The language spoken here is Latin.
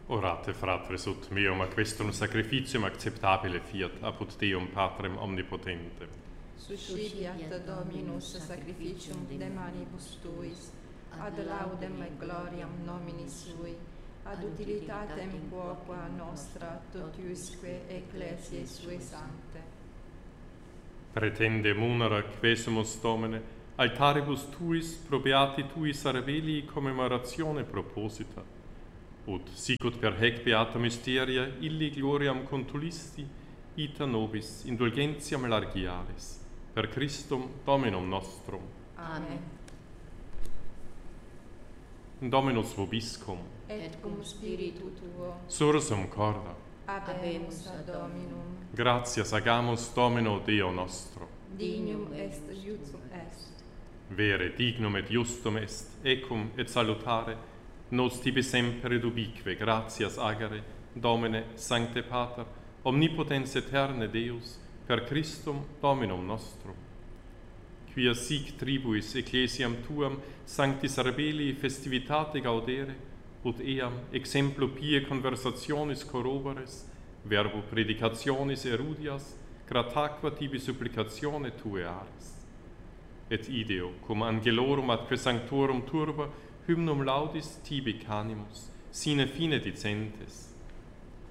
Orate, fratres, ut meum a questum sacrificium acceptabile fiat apud Deum Patrem omnipotentem. Suscipiat Dominus sacrificium de manibus tuis, ad laudem et gloriam nomini sui, ad utilitatem quoqua nostra totiusque ecclesiae sue sancte. Pretendem unera quesumus Domine, altaribus tuis probeati tuis arvelii commemoratione proposita, ut sicut per hec beata mysteria illi gloriam contulisti, ita nobis indulgentiam largiaris, per Christum Dominum nostrum. Amen. Dominus vobiscum, Et cum spiritu tuo, sursum corda, habemus ad Dominum, gratias agamus Domino Deo nostro. dignum est iusum est. Vere dignum et justum est, ecum et salutare, nos tibi semper ubique gratias agere, Domine, Sancte Pater, omnipotens eterne Deus, per Christum Dominum nostrum. Quia sic tribuis ecclesiam tuam sanctis arbelii festivitate gaudere, ut eam exemplo pie conversationis corroboris, verbo predicationis erudias, grataque tibi supplicatione tue aris. Et ideo, cum angelorum atque sanctorum turba, hymnum laudis tibi canimus, sine fine dicentes.